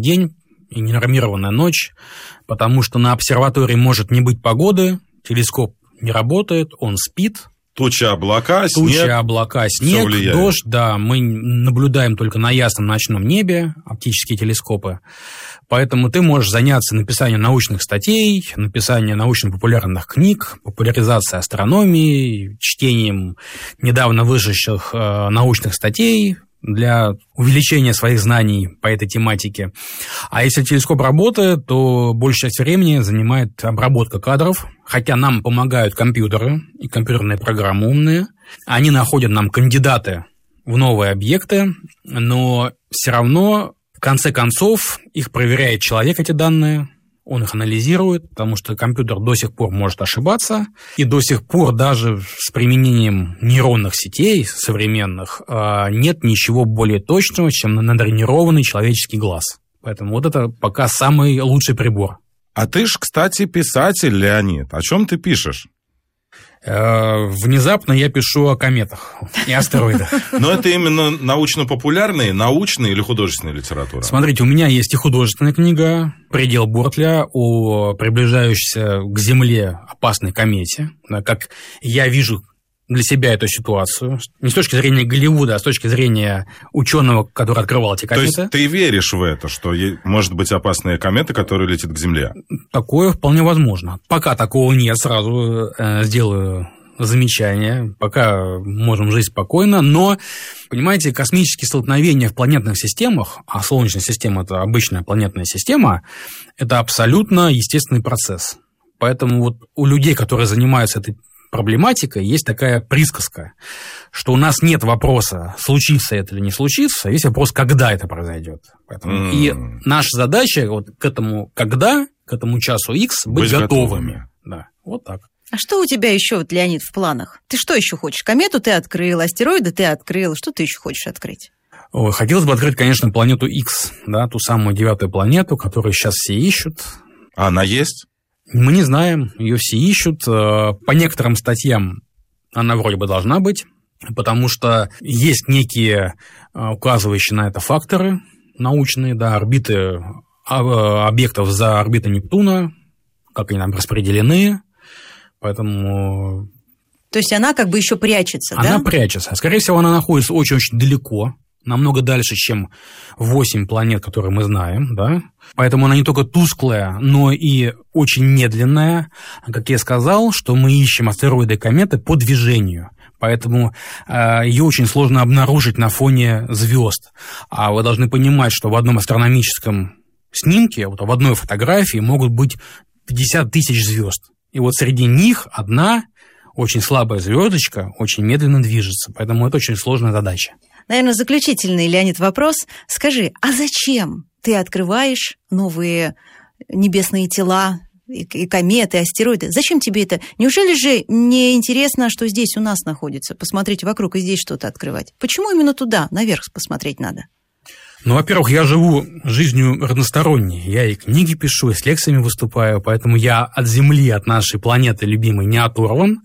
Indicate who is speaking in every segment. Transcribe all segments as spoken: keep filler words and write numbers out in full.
Speaker 1: день и ненормированная ночь, потому что на обсерватории может не быть погоды, телескоп не работает, он спит.
Speaker 2: Туча, облака, снег.
Speaker 1: Туча, облака, снег, дождь, да. Мы наблюдаем только на ясном ночном небе, оптические телескопы. Поэтому ты можешь заняться написанием научных статей, написанием научно-популярных книг, популяризацией астрономии, чтением недавно вышедших э, научных статей для увеличения своих знаний по этой тематике. А если телескоп работает, то большая часть времени занимает обработка кадров, хотя нам помогают компьютеры и компьютерные программы умные. Они находят нам кандидаты в новые объекты, но все равно в конце концов их проверяет человек, эти данные. Он их анализирует, потому что компьютер до сих пор может ошибаться, и до сих пор даже с применением нейронных сетей современных нет ничего более точного, чем натренированный человеческий глаз. Поэтому вот это пока самый лучший прибор.
Speaker 2: А ты ж, кстати, писатель, Леонид. О чем ты пишешь?
Speaker 1: Внезапно я пишу о кометах и астероидах.
Speaker 2: Но это именно научно-популярная, научная или художественная литература?
Speaker 1: Смотрите, у меня есть и художественная книга «Предел Бортля» о приближающейся к Земле опасной комете. Как я вижу для себя эту ситуацию. Не с точки зрения Голливуда, а с точки зрения ученого, который открывал эти кометы.
Speaker 2: То есть ты веришь в это, что может быть опасная комета, которая летит к Земле?
Speaker 1: Такое вполне возможно. Пока такого нет, сразу э, сделаю замечание. Пока можем жить спокойно, но, понимаете, космические столкновения в планетных системах, а Солнечная система – это обычная планетная система, это абсолютно естественный процесс. Поэтому вот у людей, которые занимаются этой проблематика, есть такая присказка, что у нас нет вопроса, случится это или не случится, есть вопрос, когда это произойдет. Поэтому mm. И наша задача вот к этому когда, к этому часу X быть, быть готовыми. готовыми. Да, вот так.
Speaker 3: А что у тебя еще, вот, Леонид, в планах? Ты что еще хочешь? Комету ты открыл, астероиды ты открыл. Что ты еще хочешь открыть?
Speaker 1: Ой, хотелось бы открыть, конечно, планету X, да, ту самую девятую планету, которую сейчас все ищут.
Speaker 2: А она есть?
Speaker 1: Мы не знаем, ее все ищут. По некоторым статьям она вроде бы должна быть, потому что есть некие указывающие на это факторы научные, да, орбиты объектов за орбитой Нептуна, как они там распределены, поэтому...
Speaker 3: То есть она как бы еще прячется,
Speaker 1: она
Speaker 3: да?
Speaker 1: Она прячется. Скорее всего, она находится очень-очень далеко, намного дальше, чем восемь планет, которые мы знаем, да. Поэтому она не только тусклая, но и очень медленная. Как я сказал, что мы ищем астероиды и кометы по движению. Поэтому э, ее очень сложно обнаружить на фоне звезд. А вы должны понимать, что в одном астрономическом снимке, вот в одной фотографии могут быть пятьдесят тысяч звезд. И вот среди них одна очень слабая звездочка очень медленно движется. Поэтому это очень сложная задача.
Speaker 3: Наверное, заключительный, Леонид, вопрос. Скажи, а зачем ты открываешь новые небесные тела, и кометы, и астероиды? Зачем тебе это? Неужели же не интересно, что здесь у нас находится? Посмотреть вокруг и здесь что-то открывать. Почему именно туда, наверх посмотреть надо?
Speaker 1: Ну, во-первых, я живу жизнью разносторонней. Я и книги пишу, и с лекциями выступаю, поэтому я от Земли, от нашей планеты любимой не оторван.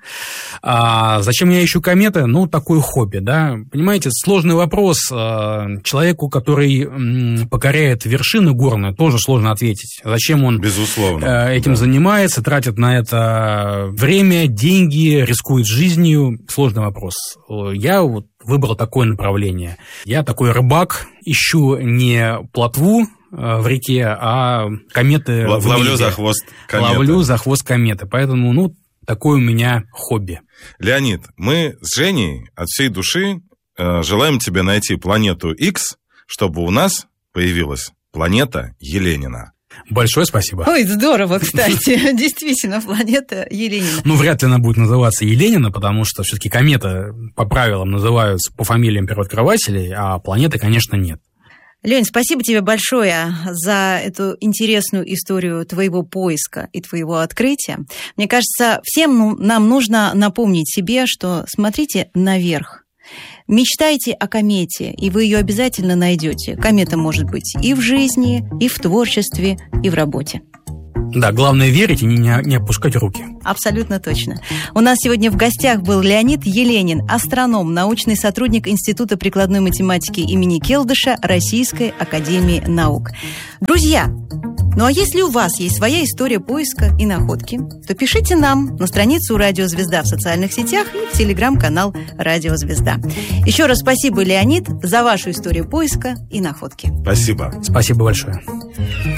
Speaker 1: А зачем я ищу кометы? Ну, такое хобби, да. Понимаете, сложный вопрос. Человеку, который покоряет вершины горные, тоже сложно ответить. Зачем он
Speaker 2: Безусловно,
Speaker 1: этим
Speaker 2: да.
Speaker 1: занимается, тратит на это время, деньги, рискует жизнью? Сложный вопрос. Я вот выбрал такое направление. Я такой рыбак, ищу не плотву в реке, а кометы
Speaker 2: Л-
Speaker 1: в
Speaker 2: Ловлю
Speaker 1: небе.
Speaker 2: за хвост кометы.
Speaker 1: Ловлю за хвост кометы. Поэтому, ну, такое у меня хобби.
Speaker 2: Леонид, мы с Женей от всей души э, желаем тебе найти планету X, чтобы у нас появилась планета Еленина.
Speaker 1: Большое спасибо.
Speaker 3: Ой, здорово, кстати. Действительно, планета Еленина.
Speaker 1: Ну, вряд ли она будет называться Еленина, потому что все-таки кометы по правилам называются по фамилиям первооткрывателей, а планеты, конечно, нет.
Speaker 3: Лень, спасибо тебе большое за эту интересную историю твоего поиска и твоего открытия. Мне кажется, всем нам нужно напомнить себе, что смотрите наверх. Мечтайте о комете, и вы ее обязательно найдете. Комета может быть и в жизни, и в творчестве, и в работе.
Speaker 1: Да, главное верить и не, не опускать руки.
Speaker 3: Абсолютно точно. У нас сегодня в гостях был Леонид Еленин, астроном, научный сотрудник Института прикладной математики имени Келдыша Российской академии наук. Друзья, ну а если у вас есть своя история поиска и находки, то пишите нам на страницу «Радио Звезда» в социальных сетях и в телеграм-канал «Радио Звезда». Еще раз спасибо, Леонид, за вашу историю поиска и находки.
Speaker 2: Спасибо.
Speaker 1: Спасибо большое.